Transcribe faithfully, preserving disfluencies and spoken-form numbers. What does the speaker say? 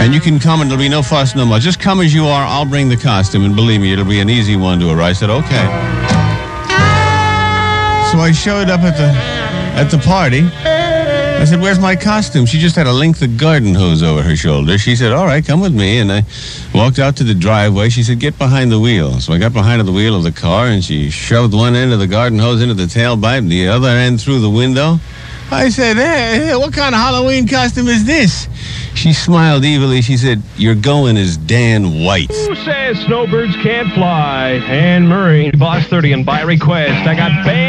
And you can come and there'll be no fuss, no more. Just come as you are. I'll bring the costume. And believe me, it'll be an easy one to her. I said, okay. So I showed up at the at the party. I said, where's my costume? She just had a length of garden hose over her shoulder. She said, all right, come with me. And I walked out to the driveway. She said, get behind the wheel. So I got behind the wheel of the car, and she shoved one end of the garden hose into the tailpipe and the other end through the window. I said, hey, hey, what kind of Halloween costume is this? She smiled evilly. She said, you're going as Dan White. Who says snowbirds can't fly? Anne Murray, Boss thirty, and by request, I got banned.